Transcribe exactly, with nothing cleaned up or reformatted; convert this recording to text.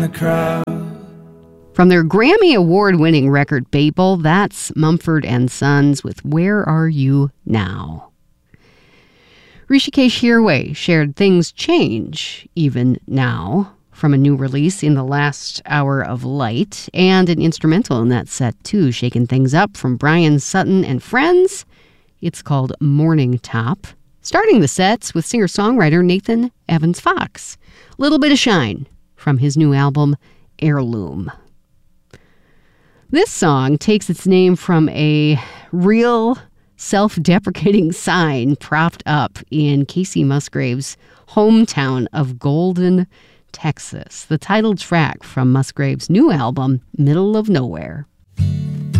the crowd. From their Grammy Award-winning record Babel, that's Mumford and Sons with Where Are You Now? Hrishikesh Hirway shared Things Change Even Now from a new release in the last hour of Light, and an instrumental in that set too, shaking things up from Brian Sutton and Friends. It's called Morning Top. Starting the sets with singer-songwriter Nathan Evans Fox. Little Bit of Shine from his new album Heirloom. This song takes its name from a real self-deprecating sign propped up in Casey Musgrave's hometown of Golden, Texas. The title track from Musgrave's new album, Middle of Nowhere.